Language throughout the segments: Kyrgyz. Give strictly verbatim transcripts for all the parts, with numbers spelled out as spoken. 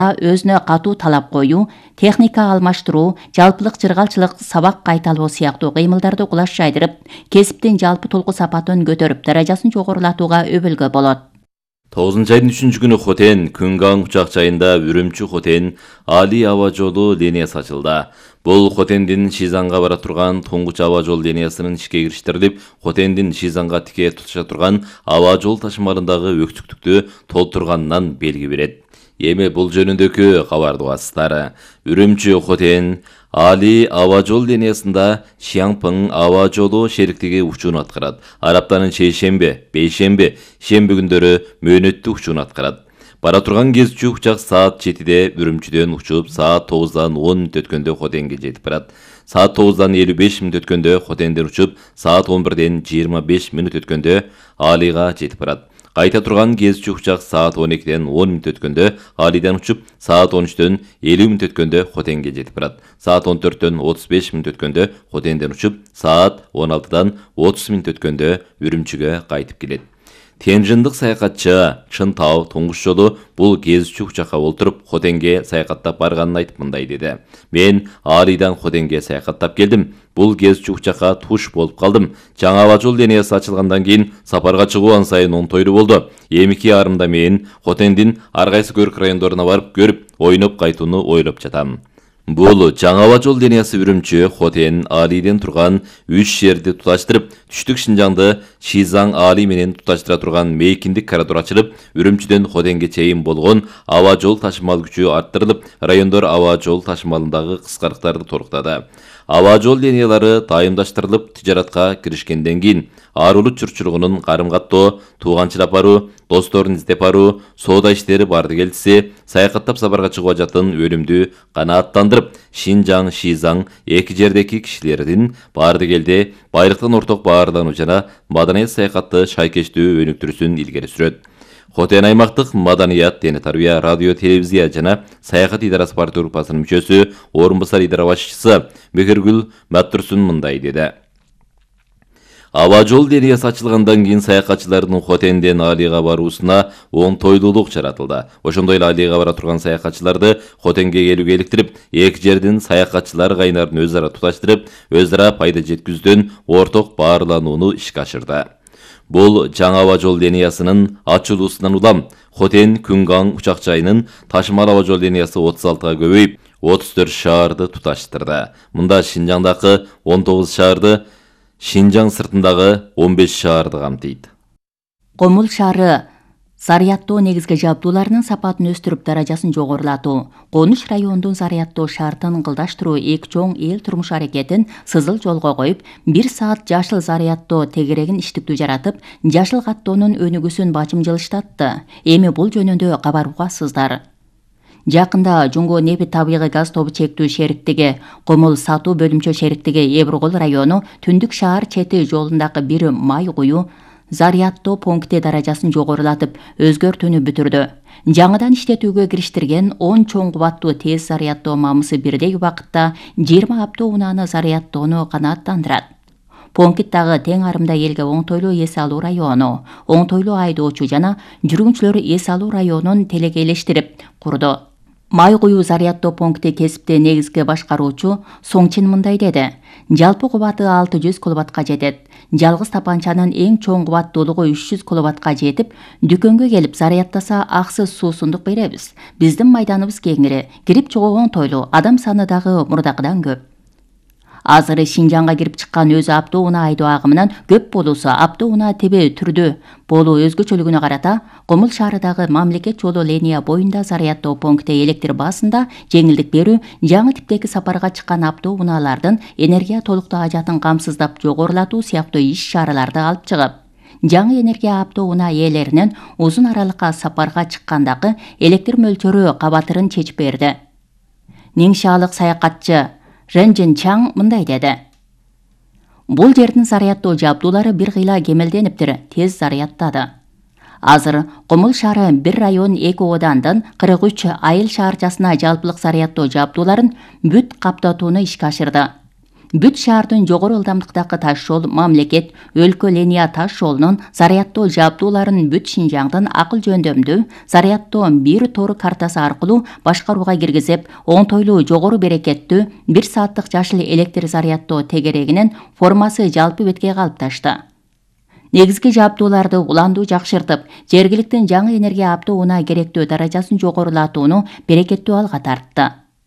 өзүнө катуу талап коюу, техника алмаштыруу, жалпылык жыргалчылык, сабак кайталоо сыяктуу кыймылдарды кулаш жайдырып, кесиптин жалпы толку сапатын көтөрүп, даражасын жогорулатууга өбөлгө болот. тогузунчу айдын үчүнчү күнү Хотен Күнган учак жайында Үрүмчү Хотен Али аба жолу линиясы ачылды. Бул Хотендин Шизанга бара турган туңгуч аба жол линиясынын ишке кириштирилип, Хотендин Шизанга тике туташа турган аба жол ташымалындагы өксүктүктү толтурганынан белги берет. Эми бул жөнүндөгү кабарды угасыздар. Үрүмчү Хотен Али аба жол линиясында Шиаңпың аба жолу шериктиги учууну аткарат. Араптанын чейшембе, бейшембе, шемби күндөрү мөөнөттүү учууну аткарат. Бара турган кезчү учак саат жетиде Үрүмчүдөн учуп, саат тогуздан он мүнөт өткөндө Хотенге жетип барат. Саат тогуздан элүү беш мүнөт өткөндө Хотенден учуп, саат он бирден жыйырма беш мүнөт өткөндө Алига жетип барат. Кайта турган кезчү учак саат он экиден он мүнөт өткөндө Алиден учуп, саат он үчтөн элүү мүнөт өткөндө Хотенге жетип барат. Саат он төрттөн отуз беш мүнөт өткөндө Хотенден учуп, саат он алтыдан отуз мүнөт өткөндө Үрүмчүгө кайтып келет. Тенжиндик саякатчы Чын Тау туңгуч жолу бул кезчү учакка олтуруп Хотенге саякаттап барганын айтып мындай деди. Мен Алидан Хотенге саякаттап келдим. Бул кезчү учакка туш болуп калдым. Жаңа аба жол линиясы ачылгандан кийин сапарга чыгуу ан сайын оңтойлуу болду. Эмики арымда мен Хотендин ар кайсы көрк райондоруна барып көрүп, ойноп кайтууну ойлоп жатам. Бул жаңа аба жол линиясы Үрүмчү, Хотен, Алиден турган үч жерди туташтырып, түштүк Шинжаңды Шизаң Али менен туташтыра турган мейкиндик коридор ачылып, Үрүмчүдөн Хотенге чейин болгон аба жол ташымал күчү арттырылып, райондор аба жол ташымалындагы кыскарыктарды толуктады. Аба жол линиялары дайымдаштырылып, тижаратка киришкенден кийин арулут журтчулугунун карым-каттоо, тууганчылап баруу, досторун издеп баруу, соода иштери барды келтиси, саякаттап сапарга чыгып жатын өнүмдүү канааттандырып, Шинжаң, Шизаң эки жердеги кишилердин барды келди байлыктан орток баарлануу жана маданият саякатты шайкечтүү өнүктүрүүсүн илгери сүрөт. Хотен аймактык маданият, дене тарбия, радио, телевизия жана саякат идарасы партия группасынын мүчөсү, орун басар идара башчысы Мекиргүл Маттурсун мындай деди. Аба жол линиясы ачылгандан кийин саякатчылардын Хотенден Алига баруусуна оңтойлуулук жаратылды. Ошондой эле Алига бара турган саякатчыларды Хотенге келүүгө иликтирип, эки жердин саякатчылар кайнарын өз ара туташтырып, өз ара пайда жеткүздөн орток баарланууну ишке ашырды. Бул жаңа аба жол линиясынын ачылуусунан улам Хотен Күнган учак жайынын ташымал аба жол линиясы отуз алтыга көбөйүп, отуз төрт шаарды туташтырды. Мында Шинжаңдагы он тогуз шаарды, Шинжаң сыртындагы он беш шаарды камтыйт. Комул шаары зарядтоо негизги жабдууларынын сапатын өстүрүп, даражасын жогорулатуу, Конуш районунун зарядтоо шартын ыңгылдаштыруу эки чоң эл турмуш аракетин сызыл жолго коюп, бир саат жашыл зарядтоо тегерегин иштиктүү жаратып, жашыл каттоонун өнүгүүсүн бачым жылыштатты. Эми бул жөнүндө кабар угасыздар. Жакында Жуңго нефть табигый газ тобу чектүү шериктиги, Комул сатуу бөлүмчө шериктиги Эбургол району Түндүк шаар чети жолундагы бир май куюу зарядтоо пункти даражасын жогорулатып, өзгөртүүнү бүтүрдү. Жаңыдан иштетүүгө кириштирген он чоң кубаттуу тез зарядтоо мамысы бирдей убакытта жыйырма автоунааны зарядтоону канааттандырат. Пункт дагы тең арымда элге оңтойлуу эс алуу району, оңтойлуу айдоочу жана жүргүнчүлөр эс алуу районун телегейлештирип курду. Май куюу зарядтоо пункти кесипти негизги башкаруучу Соңчин мындай деди. Жалпы кубаты алты жүз киловаттка жетет. Жалгыз тапанчанын эң чоң кубаттуулугу үч жүз киловаттка жетип, дүкөнгө келип зарядтаса аксыз суусундук беребиз. Биздин майданыбыз кеңири, кирип чыгуу оңтойлуу, адам саны дагы мурдакыдан көп. Азыр Шинжаңга кирип чыккан өзү автоунаа айдоо агымынан көп болуусу автоунаа тебе түрдүү болуу өзгөчөлүгүнө карата Комул шаарындагы мамлекет жолу линия боюнда зарядтоо пункти электр баасында жеңилдик берүү, жаңы типтеги сапарга чыккан автоунаалардын энергия толуктуу ажатын камсыздап жогорулатуу сыяктуу иш-чараларды алып чыгып, жаңы энергия автоунаа ээлеринин узун аралыкка сапарга чыккандагы электр мөлчөрү кабатырын чечип берди. Ниңшаалык саякатчы Ренжин Чаң мындай деди. Бул жердин зарядтоо жабдуулары бир кыйла кемелдениптир, тез зарядтады. Азыр Комул шаары бир район эки оодандын кырк үч айыл шаарчасына жалпылык зарядтоо жабдууларын бүт каптатууну ишке ашырды. бүт шаардын жогору ылдамдыктагы таш жол мамлекет өлкө линия таш жолунун заряддоо жабдууларын бүт Шинжаңдын акыл жөндөмдүү заряддоо бир тору картасы аркылуу башкарууга киргизип, оңтойлуу жогору берекеттүү бир сааттык жашыл электр заряддоо тегерегинин формасы жалпы бетке калыпташты. Негизги жабдууларды уландуу жакшыртып, жергиликтин жаңы энергия аптоуна керектүү даражасын жогорулатууну берекеттүү алга тартты.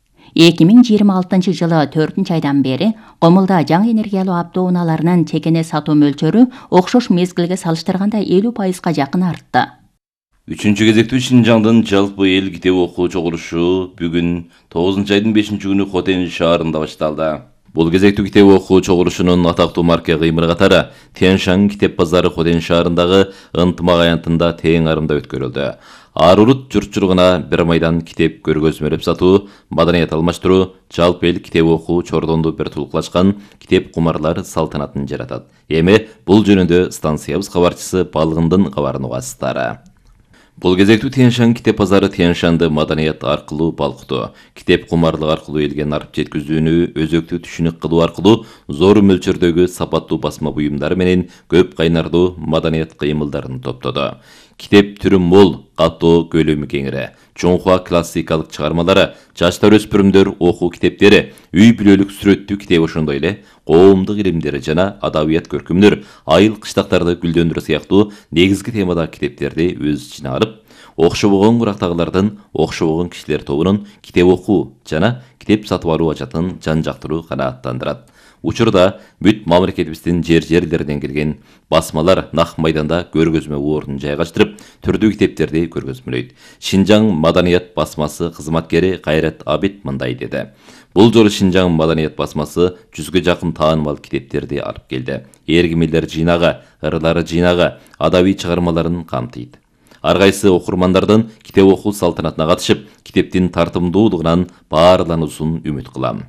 эки миң жыйырма алтынчы жылы төртүнчү айдан бери Комулда жаңы энергиялуу аптоуналарынын чекене сатуу мөлчөрү окшош мезгилге салыштырганда элүү пайызга жакын артты. Үчүнчү кезектүү Шинжаңдын жалпы эл китеп окуу чогулушу бүгүн тогузунчу айдын бешинчи күнү Хотен шаарында башталды. Бул кезектүү китеп окуу чогулушунун атактуу марка кыймыры катары Тянь-Шань китеп базары Хотен шаарындагы ынтымак аянтында тең арымда өткөрүлдү. Ар урут журтчулугуна бир майдан китеп көргөзмөлөп сатуу, маданият алмаштыруу, жалпы эл китеп окуу чордонду бир тулкулашкан китеп кумарлар салтанатын жаратат. Эми бул жөнүндө станциябыз кабарчысы Балгындын кабарын угасыздар. Бул кезектүү Тянь-Шань китеп базары Тянь-Шанды маданият аркылуу балкытуу, китеп кумарлык аркылуу элге нарып жеткизүүнү өзөктүү түшүнүк кылуу аркылуу зор мөлчөрдөгү сапаттуу басма буюмдары менен көп кайнардуу маданият кыймылдарын топтоду. Китеп түрү мол, каттоо көлөмү кеңири, чоңхуа классикалык чыгармалары, жаштар өспүрүмдөр окуу китептери, үй бүлөлүк сүрөттүү китеп ошондой эле коомдук илимдер жана адабият көркөмдөр, айыл кыштактарды гүлдөндүрүү сыяктуу негизги темадагы китептерди өз ичине алып, окшобогон курактагылардын окшобогон кишилер тобунун китеп окуу жана китеп сатып алуу ажатын жан жактыруу канааттандырат. Учурда бүт мамлекетибиздин жер-жерлеринен келген басмалар нак майданда көргөзмө ордун жайгаштырып, түрдүү китептерди көргөзмөлөйт. Шинжаң маданият басмасы кызматкери Кайрат Абид мындай деди. Бул жолу Шинжаң маданият басмасы жүзгө жакын таанымал китептерди алып келди. Эргимилер жыйнагы, ырылары жыйнагы, адабий чыгармаларын камтыйт. Ар кайсы окурмандардын китеп окуу салтанатына катышып, китептин тартымдуулугунан баарлануусун үмүт кылам.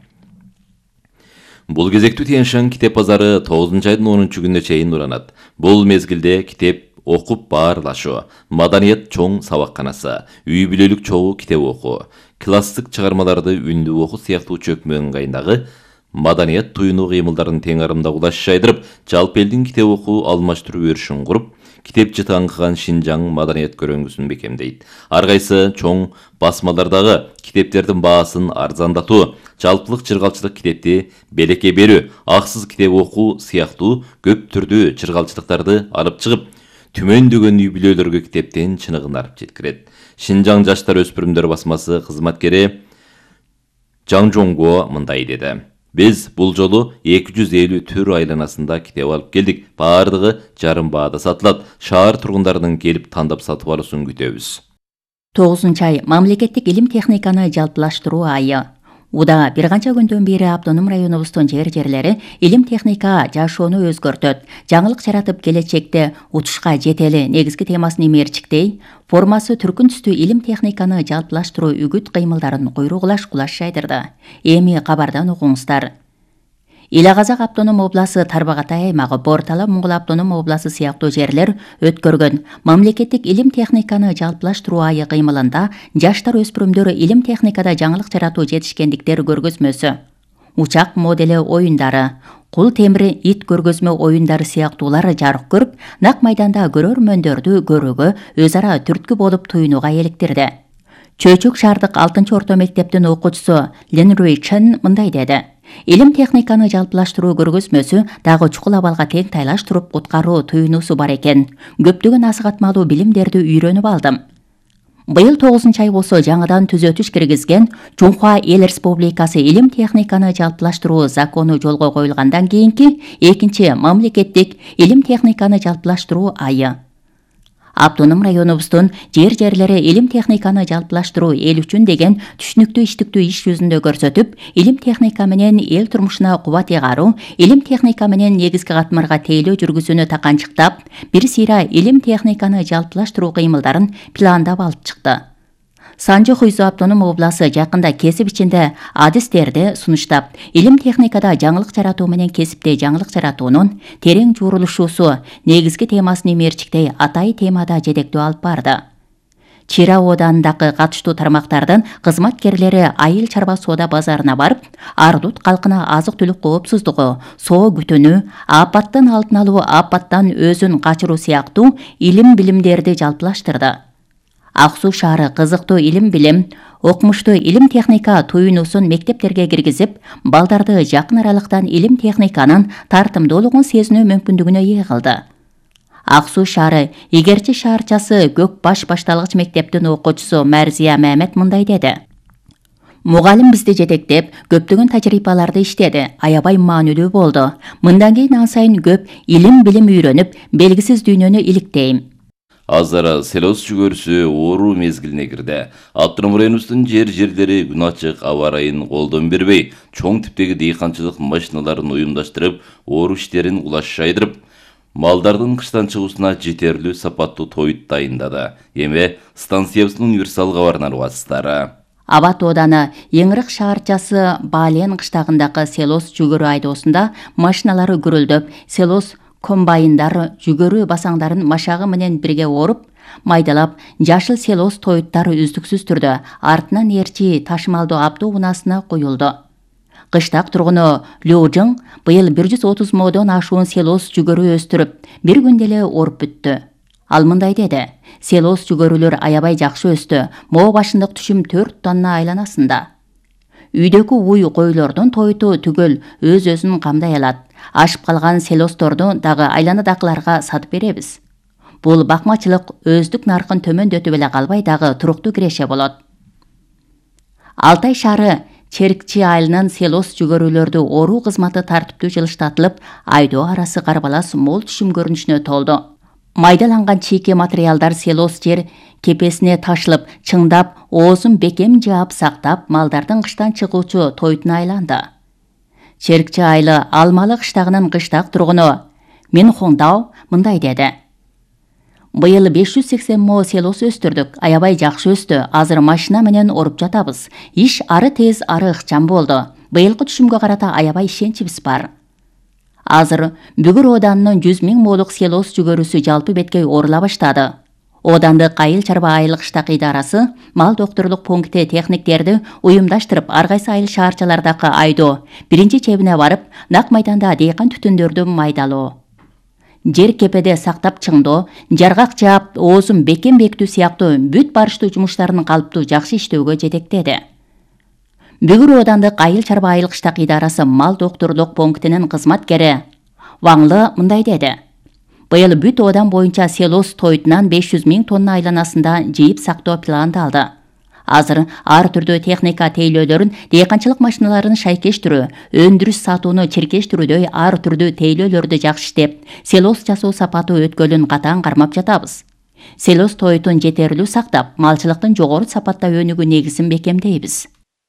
Бул кезектүү Тянь-Шань китеп базары тогузунчу айдын онунчу күнүнө чейин уранат. Бул мезгилде китеп окуп баарлашуу, маданият чоң сабакканасы, үй бүлөлүк чогуу китеп окуу, классик чыгармаларды үндүү окуу сыяктуу чөкмө ыңгайындагы маданият туюнуу кыймылдарын тең арымда улаш жайдырып, жалпы элдин китеп окуу алмаштыруу өрүшүн куруп, китеп жытаңкыган Шинжаң маданият көрөңгүсүн бекемдейт. Ар кайсы чоң басмалардагы китептердин баасын арзандатуу, жалпылык чыргалчылык китепти белекке берүү, аксыз китеп окуу сыяктуу көп түрдүү чыргалчылыктарды алып чыгып, түмөндөгөн үй бүлөлөргө китептен чыныгын арып жеткирет. Шинжаң жаштар өспүрүмдөр басмасы кызматкери Жаң Жоңго мындай деди. Биз бул жолу эки жүз элүү түр айланасында китеп алып келдик. Баардыгы жарым баада сатылат. Шаар тургундарынын келип тандап сатып алуусун күтөбүз. тогузунчу ай мамлекеттик илим техниканы жалпылаштыруу айы. Уда бир канча күндөн бери автоном районубуздун жер-жерлери илим техника жашоону өзгөртөт, жаңылык жаратып келечекте утушка жетели негизги темасын имээрчиктей, формасы түркүн түстүү илим техниканы жалпылаштыруу үгүт кыймылдарын куйругулаш кулаш жайдырды. Эми кабардан окуңуздар. Ила-Казак автоном обласы Тарбағатай аймагы, Бортала Моңгол автоном обласы сыяктуу жерлер өткөргөн мамлекеттик илим техниканы жалпылаштыруу айы кыймылында жаштар өспүрүмдөр илим техникада жаңылык жаратуу жетишкендиктер көргөзмөсү, учак модели оюндары, кул темири ит көргөзмө оюндары сыяктуулар жарык көрүп, нак майданда көрөрмөндөрдү көрүүгө өз ара түрткү болуп туюнууга электирди. Чөйчөк шаардык алтынчы орто мектептин окуучусу Лен Руй Чен мындай деди. Илим техниканы жалпылаштыруу көргөзмөсү дагы чукул абалга тең тайлаштырып куткаруу туюнуусу бар экен. Көптөгөн асыгатмалуу билимдерди үйрөнүп алдым. Быйыл тогузунчу ай болсо жаңыдан түзөтүш киргизген Чоңхуа Эл Республикасы илим техниканы жалпылаштыруу закону жолго коюлгандан кийинки экинчи мамлекеттик илим техниканы жалпылаштыруу айы. Автоном районубуздун жер-жерлери илим техниканы жалпылаштыруу эл үчүн деген түшүнүктүү иштиктүү иш жүзүндө көрсөтүп, илим техника менен эл турмушуна кубат ыйгаруу, илим техника менен негизги катмарга тейлөө жүргүзүүнү таканчыктап, бир сыйра илим техниканы жалпылаштыруу кыймылдарын пландап алып чыкты. Санжы Хуйзу автоном обласы жакында кесип ичинде адистерди сунуштап, илим техникада жаңылык жаратуу менен кесипте жаңылык жаратуунун терең жуурулушуусу негизги темасын имээрчиктей атай темада жетектөө алып барды. Чира оданындагы катыштуу тармактардын кызматкерлери айыл чарба соода базарына барып, Ардут калкына азык-түлүк коопсуздугу, соо күтүүнү, апаттын алдын алуу, апаттан өзүн качыруу сыяктуу илим-билимдерди жалпылаштырды. Ак Суу шаары кызыктуу илим-билим, окумуштуу илим-техника туюнуусун мектептерге киргизип, балдарды жакын аралыктан илим-техниканын тартымдуулугун сезинүү мүмкүндүгүнө ээ кылды. Ак Суу шаары Игерчи шаарчасы Көк баш башталгыч мектептин окуучусу Мәрзия Мәмет мындай деди. Мугалим бизди жетектеп, көптөгөн тажрыйбаларды иштеди, аябай маанилүү болду. Мындан кийин ан сайын көп илим-билим үйрөнүп, белгисиз дүйнөнү иликтейм. Азыр селос жүгөрүсү оору мезгилине кирди. Абдрахман районубуздун жер-жерлери күн ачык, аба ырайын колдон бербей, чоң типтеги дыйканчылык машиналарын уюмдаштырып, оору иштерин улаш жайдырып, малдардын кыштан чыгуусуна жетерлүү сапаттуу тоют дайындады. Эми станциябыздын универсал кабарын арбасыздары. Абат ооданы Еңирик шаарчасы Баален кыштагындагы селос жүгөрү айдоосунда машиналары гүрүлдөп, селос комбайндар жүгөрү басаңдарын машагы менен бирге оруп, майдалап, жашыл селос тоюттары үздүксүз түрдө артынан ээрчи ташымалдуу автоунаасына коюлду. Кыштак тургуну Лёжың быйыл бир жүз отуз модон ашуун селос жүгөрү өстүрүп, бир күндө эле оруп бүттү. Ал мындай деди: селос жүгөрүлөр аябай жакшы өстү, моо башындык түшүм төрт тонна айланасында. Үйдөгү уй койлордун тоюту түгөл өз-өзүн камдай алат. Ашып калган селосторду дагы айланадагыларга сатып беребиз. Бул бакмачылык өздүк наркын төмөндөтүп эле калбай, дагы туруктуу киреше болот. Алтай шаары Черкчи айылынын селос жүгөрүлөрдү оруу кызматы тартиптүү жылыштатылып, айдоо арасы карбалас мол түшүм көрүнүшүнө толду. Майдаланган чийки материалдар селос жер кепесине ташылып, чыңдап, оозун бекем жаап сактап, малдардын кыштан чыгуучу тоютуна айланды. Черкчи айылы Алмалы кыштагынын кыштак тургуну Минхоңдау мындай деди. Быйыл беш жүз сексен мо селос өстүрдүк, аябай жакшы өстү. Азыр машина менен оруп жатабыз. Иш ары тез, ары ыкчам болду. Быйылкы түшүмгө карата аябай ишеничибиз бар. Азыр Бүгүр оданынын жүз миң молук селос жүгөрүсү жалпы беткей орула баштады. Оодандык айыл чарба айыл кыштак идарасы мал доктурлук пункти техниктерди уюмдаштырып, ар кайсы айыл шаарчалардагы айдоо, биринчи чебине барып, нак майданда дыйкан түтүндөрдү майдалоо, жер кепеде сактап чыңдоо, жаргак жаап, оозун бекем бекитүү сыяктуу бүт барыштуу жумуштарын калыптуу жакшы иштөөгө жетектеди. Бүгүр оодандык айыл чарба айыл кыштак идарасы мал доктурлук пунктинин кызматкери Ваңлы мындай деди. Быйыл бүт оодан боюнча селос тоютунан беш жүз миң тонна айланасында жыйып сактоо пландалды. Азыр ар түрдүү техника тейлөөлөрүн, дыйканчылык машиналарын шайкештирүү, өндүрүш сатууну чиркештирүүдөй ар түрдүү тейлөөлөрдү жакшы иштеп, селос жасоо сапаты өткөлүн катаң кармап жатабыз. Селос тоютун жетерлүү сактап, малчылыктын жогору сапатта өнүгүү негизин бекемдейбиз.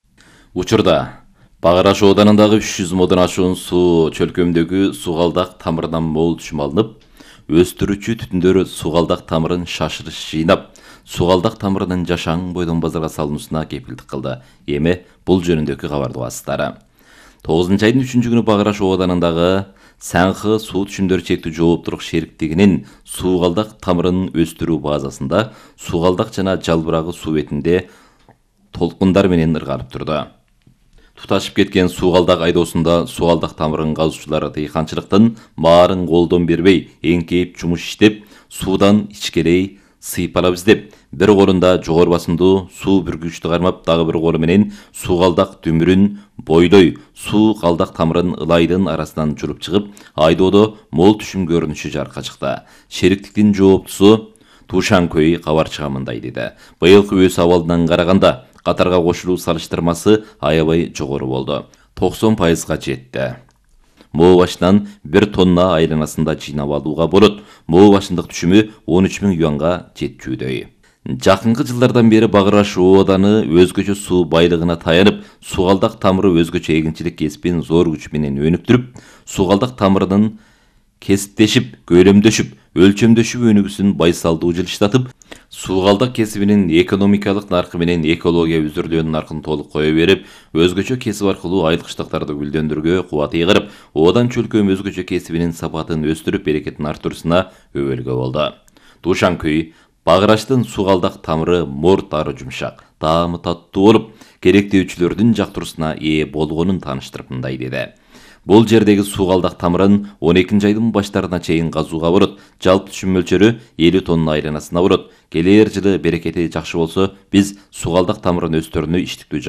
Учурда Багараш ооданындагы үч жүз модон ашуун суу чөлкөмдөгү сугалдак тамырынан мол түшүм алынып, өстүрүүчү түтүндөр сугалдак тамырын шашырыш жыйнап, сугалдак тамырынын жашаң бойдон базарга салынуусуна кепилдик кылды. Эми бул жөнүндөгү кабарды угасыздар. тогузунчу айдын үчүнчү күнү Багараш ооданындагы Саңхы суу түшүмдөр чектүү жооптулук шериктигинин сугалдак тамырын өстүрүү базасында сугалдак жана жалбырагы суу бетинде толкундар менен ырганып турду. Туташып кеткен сугалдак айдоосунда сугалдак тамырын казуучулар дыйканчылыктын маарын колдон бербей, эңкейип жумуш иштеп, суудан ичкерей сыйпалап издеп, бир колунда жогору басымдуу суу бүркүчтү кармап, дагы бир колу менен сугалдак дүмүрүн бойлой суу калдак тамырын ылайдын арасынан журуп чыгып, айдоодо мол түшүм көрүнүшү жаркка чыкты. Шериктиктин жооптусу Тушан Көй кабарчыга мындай деди. Быйылкы өс абалынан караганда катарга кошулуу салыштырмасы аябай жогору болду. токсон пайызга жетти. Моо башынан бир тонна айланасында жыйнап алууга болот. Моо башындык түшүмү он үч миң юанга жетчүдөй. Жакынкы жылдардан бери Багараш ооданы өзгөчө суу байлыгына таянып, сугалдак тамыры өзгөчө эгинчилик кесибин зор күч менен өнүктүрүп, сугалдак тамырынын кесиптешип, көлөмдөшүп, өлчөмдөшүп өнүгүүсүн байсалдуу жылыштатып, сугалдак кесибинин экономикалык наркы менен экология үзүрүлөөнүн наркын толук кое берип, өзгөчө кесип аркылуу айыл кыштактарды гүлдөндүрүүгө кубат ийгирип, оодан чөлкөм өзгөчө кесибинин сапатын өстүрүп, берекетин артуусуна өбөлгө болду. Тушан Көй Багыраштын сугалдак тамыры морт ары жумшак, таамы таттуу болуп, керектөөчүлөрдүн жактыруусуна ээ болгонун тааныштырып мындай деди. Бул жердеги сугалдак тамырын он экинчи айдын баштарына чейин казууга болот. Жалпы түшүм мөлчөрү элүү тонна айланасына болот. Келер жылы берекети жакшы болсо, биз сугалдак тамырын өстөрүнө иштиктүү